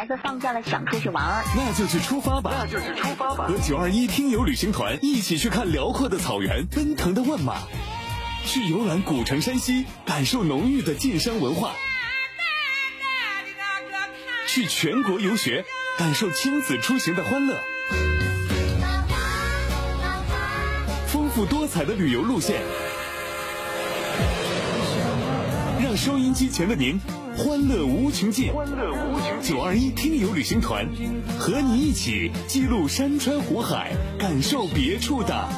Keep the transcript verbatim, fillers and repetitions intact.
孩子放假了想出去玩， 那就去出发吧， 那就去出发吧。 和九二一听友旅行团一起去看辽阔的草原，奔腾的万马，去游览古城山西，感受浓郁的晋商文化，去全国游学，感受亲子出行的欢乐。丰富多彩的旅游路线，让收音机前的您欢乐无穷尽。 欢乐无穷尽。 九二一听友旅行团和你一起记录山川湖海，感受别处的